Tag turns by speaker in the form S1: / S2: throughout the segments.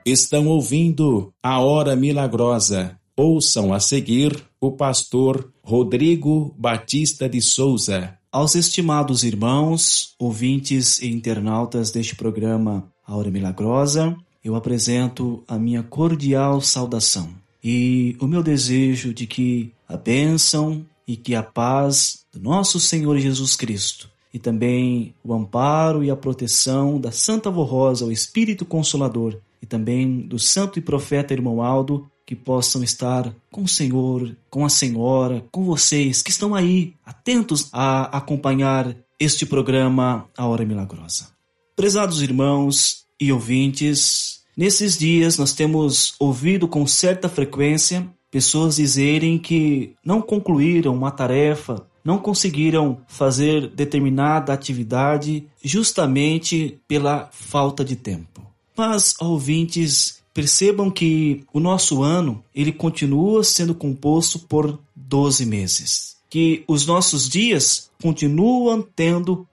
S1: Estão ouvindo a Hora Milagrosa. Ouçam a seguir o pastor Rodrigo Batista de Souza.
S2: Aos estimados irmãos, ouvintes e internautas deste programa A Hora Milagrosa, eu apresento a minha cordial saudação e o meu desejo de que a bênção e que a paz do nosso Senhor Jesus Cristo e também o amparo e a proteção da Santa Avó Rosa, o Espírito Consolador, e também do Santo e Profeta Irmão Aldo, que possam estar com o Senhor, com a Senhora, com vocês que estão aí, atentos a acompanhar este programa A Hora Milagrosa. Prezados irmãos e ouvintes, nesses dias nós temos ouvido com certa frequência pessoas dizerem que não concluíram uma tarefa, não conseguiram fazer determinada atividade justamente pela falta de tempo. Mas, ouvintes, percebam que o nosso ano ele continua sendo composto por 12 meses. Que os nossos dias continuam tendo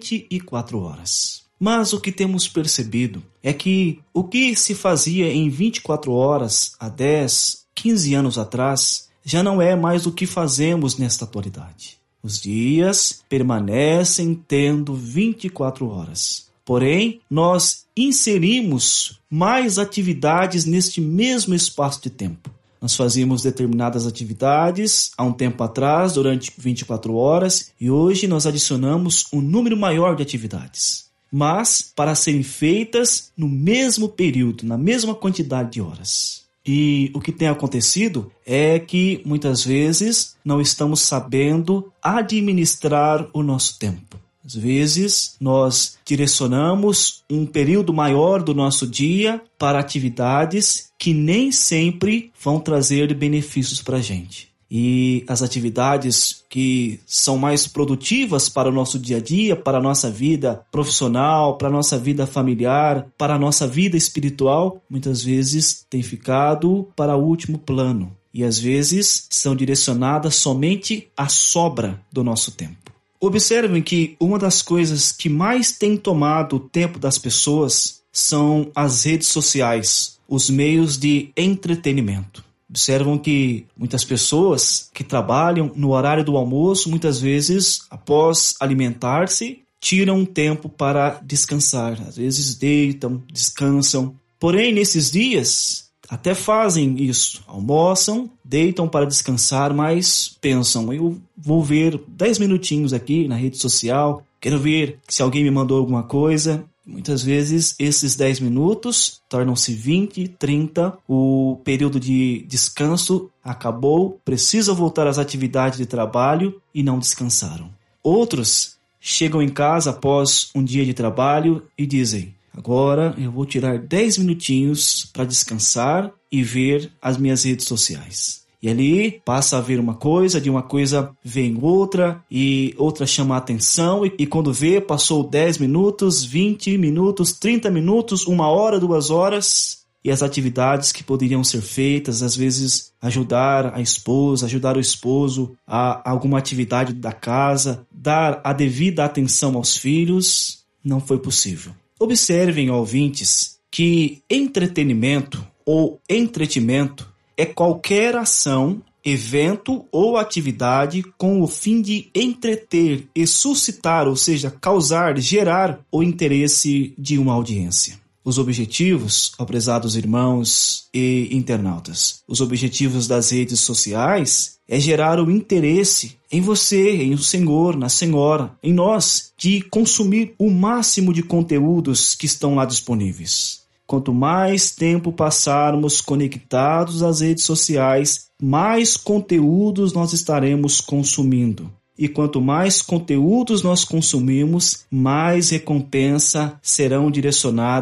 S2: 24 horas. Mas o que temos percebido é que o que se fazia em 24 horas há 10, 15 anos atrás já não é mais o que fazemos nesta atualidade. Os dias permanecem tendo 24 horas. Porém, nós inserimos mais atividades neste mesmo espaço de tempo. Nós fazíamos determinadas atividades há um tempo atrás, durante 24 horas, e hoje nós adicionamos um número maior de atividades, mas para serem feitas no mesmo período, na mesma quantidade de horas. E o que tem acontecido é que muitas vezes não estamos sabendo administrar o nosso tempo. Às vezes, nós direcionamos um período maior do nosso dia para atividades que nem sempre vão trazer benefícios para a gente. E as atividades que são mais produtivas para o nosso dia a dia, para a nossa vida profissional, para a nossa vida familiar, para a nossa vida espiritual, muitas vezes têm ficado para o último plano. E às vezes são direcionadas somente à sobra do nosso tempo. Observem que uma das coisas que mais tem tomado o tempo das pessoas são as redes sociais, os meios de entretenimento. Observam que muitas pessoas que trabalham no horário do almoço, muitas vezes, após alimentar-se, tiram um tempo para descansar. Às vezes deitam, descansam. Porém, nesses dias, até fazem isso. Almoçam, deitam para descansar, mas pensam, eu vou ver 10 minutinhos aqui na rede social, quero ver se alguém me mandou alguma coisa. Muitas vezes esses 10 minutos tornam-se 20, 30, o período de descanso acabou, precisam voltar às atividades de trabalho e não descansaram. Outros chegam em casa após um dia de trabalho e dizem, agora eu vou tirar 10 minutinhos para descansar e ver as minhas redes sociais. E ali passa a ver uma coisa, de uma coisa vem outra, e outra chama a atenção, e quando vê, passou 10 minutos, 20 minutos, 30 minutos, 1 hora, 2 horas, e as atividades que poderiam ser feitas, às vezes ajudar a esposa, ajudar o esposo a alguma atividade da casa, dar a devida atenção aos filhos, não foi possível. Observem, ouvintes, que entretenimento ou entretimento é qualquer ação, evento ou atividade com o fim de entreter e suscitar, ou seja, causar, gerar o interesse de uma audiência. Os objetivos, ó prezados irmãos e internautas, os objetivos das redes sociais é gerar o interesse em você, em o Senhor, na Senhora, em nós, de consumir o máximo de conteúdos que estão lá disponíveis. Quanto mais tempo passarmos conectados às redes sociais, mais conteúdos nós estaremos consumindo. E quanto mais conteúdos nós consumimos, mais recompensa serão direcionadas